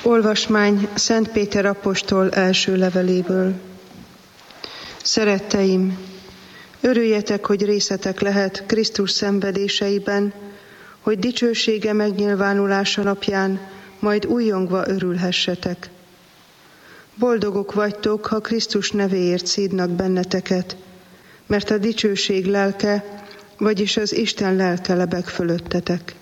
Olvasmány Szent Péter apostol első leveléből. Szeretteim, örüljetek, hogy részetek lehet Krisztus szenvedéseiben, hogy dicsősége megnyilvánulása napján majd újjongva örülhessetek. Boldogok vagytok, ha Krisztus nevéért szídnak benneteket, mert a dicsőség lelke, vagyis az Isten lelke lebeg fölöttetek.